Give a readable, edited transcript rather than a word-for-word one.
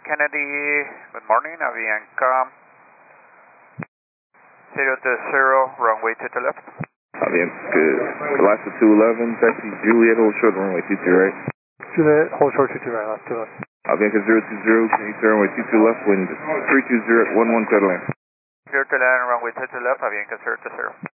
Kennedy, good morning, Avianca 020, runway 22 left. Avianca, Alaska 211, taxi Juliet, hold short, runway 22 right. Juliet, hold short 22 right, left, 2 left. Avianca 020, can you turn runway 22 left, wind 320 at 11, clear to land. Clear to land, runway 22 left, Avianca 020.